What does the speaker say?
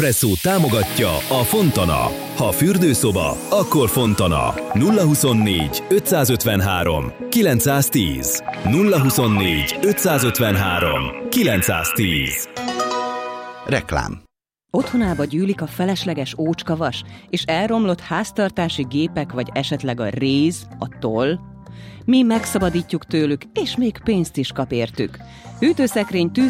Espresso támogatja a Fontana. Ha fürdőszoba, akkor Fontana. 024 553 910. 024 553 910. Reklám. Otthonába gyűlik a felesleges ócskavas, és elromlott háztartási gépek, vagy esetleg a réz, a toll? Mi megszabadítjuk tőlük, és még pénzt is kap értük. Hűtőszekrény,